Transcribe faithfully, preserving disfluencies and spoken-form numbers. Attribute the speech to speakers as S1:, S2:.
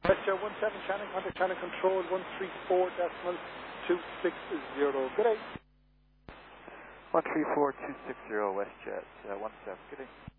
S1: WestJet one seven, Shannon, contact Shannon Control one three four decimal two six zero. Good day.
S2: one three four two six zero, WestJet uh, one seven, good day.